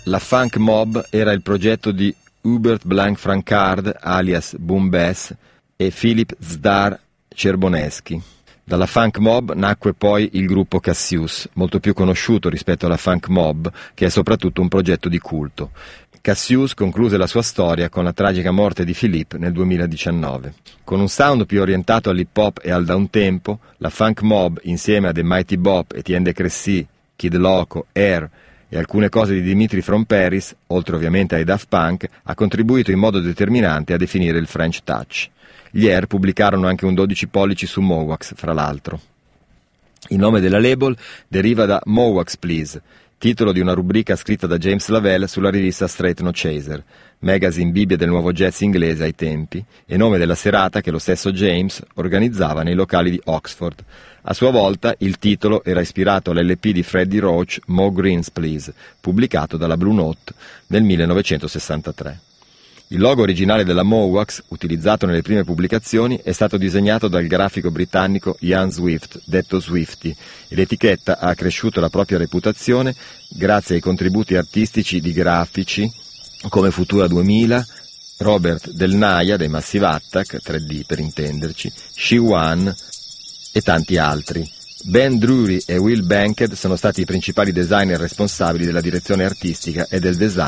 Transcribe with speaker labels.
Speaker 1: La Funk Mob era il progetto di Hubert Blanc-Francard, alias Boom Bass, e Philip Zdar Cerboneschi. Dalla Funk Mob nacque poi il gruppo Cassius, molto più conosciuto rispetto alla Funk Mob, che è soprattutto un progetto di culto. Cassius concluse la sua storia con la tragica morte di Philippe nel 2019. Con un sound più orientato all'hip hop e al downtempo, la Funk Mob, insieme a The Mighty Bop, Etienne de Crécy, Kid Loco, Air e alcune cose di Dimitri from Paris, oltre ovviamente ai Daft Punk, ha contribuito in modo determinante a definire il French Touch. Gli Air pubblicarono anche un 12 pollici su Mowax, fra l'altro. Il nome della label deriva da Mowax Please, titolo di una rubrica scritta da James Lavelle sulla rivista Straight No Chaser, magazine bibbia del nuovo jazz inglese ai tempi, e nome della serata che lo stesso James organizzava nei locali di Oxford. A sua volta il titolo era ispirato all'LP di Freddie Roach, Mo Greens Please, pubblicato dalla Blue Note nel 1963. Il logo originale della Mowax, utilizzato nelle prime pubblicazioni, è stato disegnato dal grafico britannico Ian Swift, detto Swifty, e l'etichetta ha accresciuto la propria reputazione grazie ai contributi artistici di grafici come Futura 2000, Robert Del Naia dei Massive Attack, 3D per intenderci, She-One e tanti altri. Ben Drury e Will Bankhead sono stati i principali designer responsabili della direzione artistica e del design